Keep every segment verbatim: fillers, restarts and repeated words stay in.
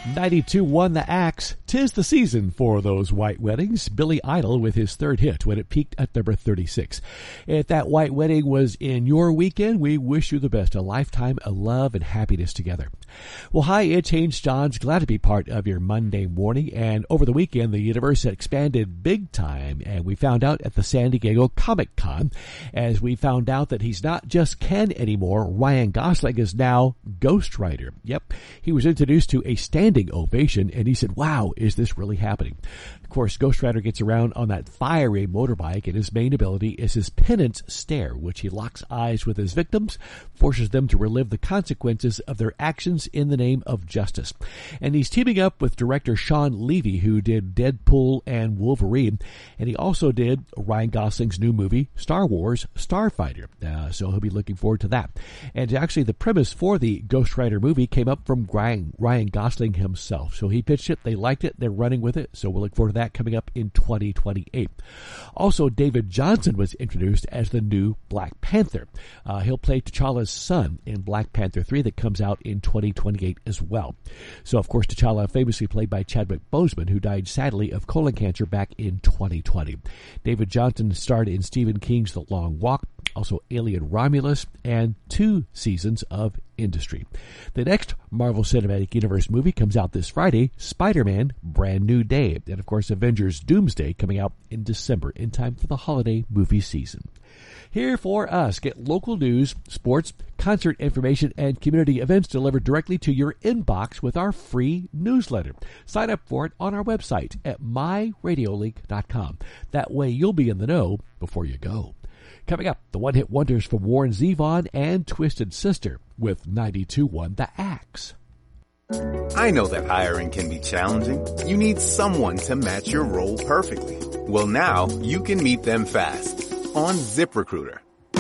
ninety-two won the axe. Tis the season for those white weddings. Billy Idol with his third hit when it peaked at number thirty-six. If that white wedding was in your weekend, we wish you the best. A lifetime of love and happiness together. Well, hi, it's Haynes Johns. Glad to be part of your Monday morning. And over the weekend, the universe expanded big time. And we found out at the San Diego Comic Con, as we found out that he's not just Ken anymore. Ryan Gosling is now Ghost Rider. Yep. He was introduced to a standing ovation, and he said, wow, is this really happening? Of course, Ghost Rider gets around on that fiery motorbike, and his main ability is his penance stare, which he locks eyes with his victims, forces them to relive the consequences of their actions in the name of justice. And he's teaming up with director Sean Levy, who did Deadpool and Wolverine, and he also did Ryan Gosling's new movie, Star Wars Starfighter. Uh, so he'll be looking forward to that. And actually, the premise for the Ghost Rider movie came up from Ryan, Ryan Gosling himself. So he pitched it, they liked it, they're running with it, so we'll look forward to that coming up in twenty twenty-eight. Also, David Johnson was introduced as the new Black Panther. Uh, he'll play T'Challa's son in Black Panther three that comes out in twenty twenty-eight as well. So, of course, T'Challa famously played by Chadwick Boseman, who died sadly of colon cancer back in twenty twenty. David Johnson starred in Stephen King's The Long Walk, also Alien Romulus, and two seasons of Industry. The next Marvel Cinematic Universe movie comes out this Friday, Spider-Man Brand New Day, and of course Avengers Doomsday coming out in December in time for the holiday movie season. Here for us, get local news, sports, concert information, and community events delivered directly to your inbox with our free newsletter. Sign up for it on our website at my radio link dot com. That way you'll be in the know before you go. Coming up, the one-hit wonders from Warren Zevon and Twisted Sister with ninety-two one The Axe. I know that hiring can be challenging. You need someone to match your role perfectly. Well, now you can meet them fast on ZipRecruiter.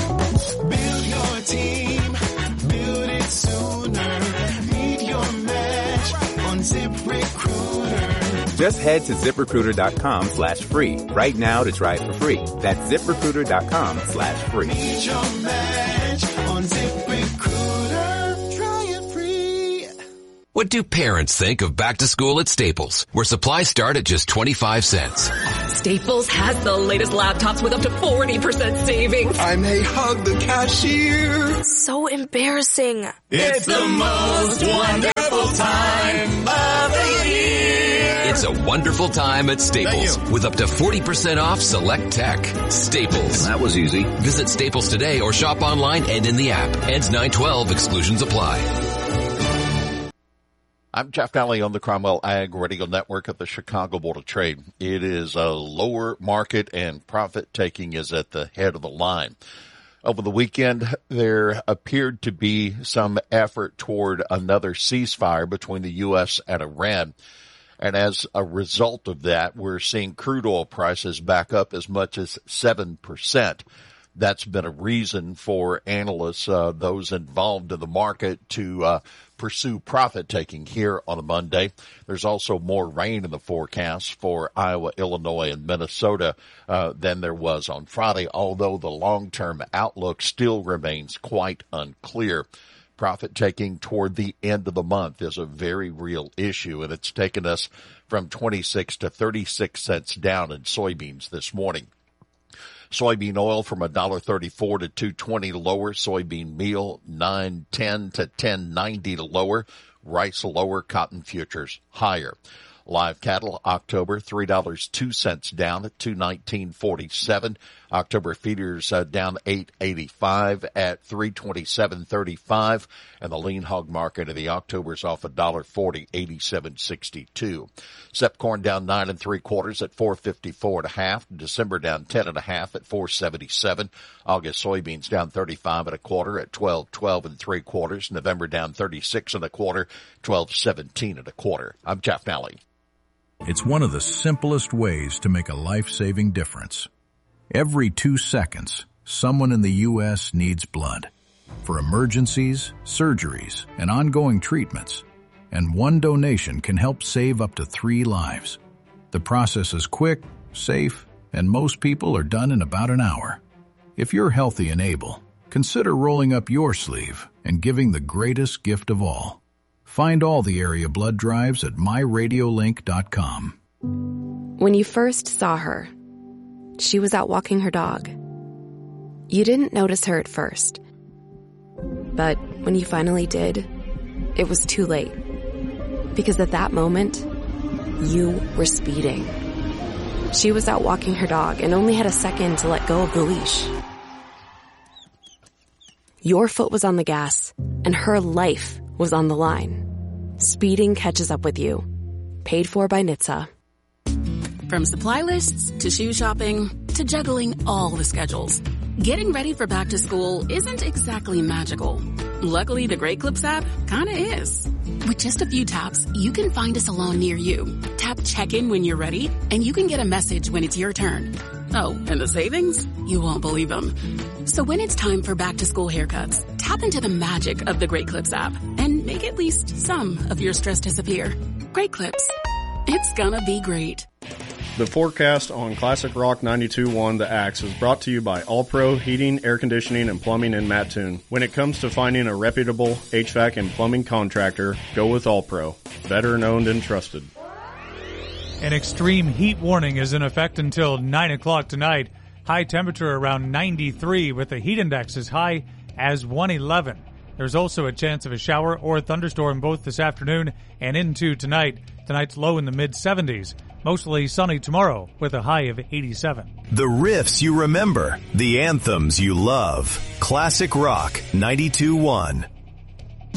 Build your team, build it sooner. Meet your match on ZipRecruiter. Just head to ZipRecruiter.com slash free right now to try it for free. That's ZipRecruiter.com slash free. Meet your match on ZipRecruiter. Try it free. What do parents think of back to school at Staples, where supplies start at just twenty-five cents? Staples has the latest laptops with up to forty percent savings. I may hug the cashier. So embarrassing. It's the most wonderful time of the year. It's a wonderful time at Staples with up to forty percent off select tech. Staples. That was easy. Visit Staples today or shop online and in the app. Ends nine twelve. Exclusions apply. I'm Jeff Daly on the Cromwell Ag Radio Network at the Chicago Board of Trade. It is a lower market and profit taking is at the head of the line. Over the weekend, there appeared to be some effort toward another ceasefire between the U S and Iran. And as a result of that, we're seeing crude oil prices back up as much as seven percent. That's been a reason for analysts, uh, those involved in the market, to uh, pursue profit-taking here on a Monday. There's also more rain in the forecast for Iowa, Illinois, and Minnesota uh, than there was on Friday, although the long-term outlook still remains quite unclear. Profit-taking toward the end of the month is a very real issue, and it's taken us from twenty-six to thirty-six cents down in soybeans this morning. Soybean oil from one dollar thirty-four to two twenty lower. Soybean meal nine ten to ten ninety to lower. Rice lower. Cotton futures higher. Live cattle, October, three dollars and two cents down at two nineteen forty-seven. October feeders uh, down eight eighty-five at three twenty-seven thirty-five. And the lean hog market of the October's off one dollar forty, eighty-seven sixty-two. Sep corn down nine and three quarters at four fifty-four and a half. December down ten and a half at four seventy-seven. August soybeans down thirty-five and a quarter at twelve twelve and three quarters. November down thirty-six and a quarter, twelve seventeen and a quarter. I'm Jeff Nally. It's one of the simplest ways to make a life-saving difference. Every two seconds, someone in the U S needs blood for emergencies, surgeries, and ongoing treatments. And one donation can help save up to three lives. The process is quick, safe, and most people are done in about an hour. If you're healthy and able, consider rolling up your sleeve and giving the greatest gift of all. Find all the area blood drives at my radio link dot com. When you first saw her, she was out walking her dog. You didn't notice her at first. But when you finally did, it was too late. Because at that moment, you were speeding. She was out walking her dog and only had a second to let go of the leash. Your foot was on the gas, and her life was on the line. Speeding catches up with you. Paid for by N H T S A. From supply lists to shoe shopping to juggling all the schedules, getting ready for back to school isn't exactly magical. Luckily, the Great Clips app kinda is. With just a few taps, you can find a salon near you. Tap check-in when you're ready, and you can get a message when it's your turn. Oh, and the savings? You won't believe them. So when it's time for back-to-school haircuts, tap into the magic of the Great Clips app and make at least some of your stress disappear. Great Clips. It's gonna be great. The forecast on Classic Rock ninety-two point one The Axe is brought to you by All Pro Heating, Air Conditioning, and Plumbing in Mattoon. When it comes to finding a reputable H V A C and plumbing contractor, go with All Pro. Veteran owned and trusted. An extreme heat warning is in effect until nine o'clock tonight. High temperature around ninety-three with the heat index as high as one eleven. There's also a chance of a shower or a thunderstorm both this afternoon and into tonight. Tonight's low in the mid seventies. Mostly sunny tomorrow with a high of eighty-seven. The riffs you remember, the anthems you love. Classic Rock ninety-two point one.